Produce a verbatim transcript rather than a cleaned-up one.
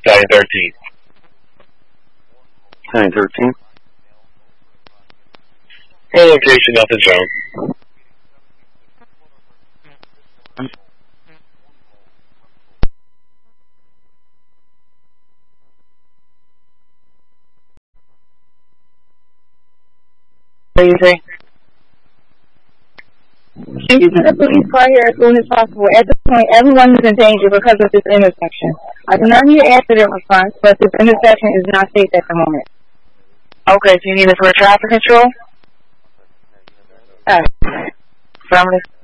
Italian thirteen. Italian thirteen. No location, nothing shown. What do you think? Using the police car here as soon as possible. At this point, everyone is in danger because of this intersection. I do not need an accident response, but this intersection is not safe at the moment. Okay, do you need it for traffic control? Alright. Affirmative.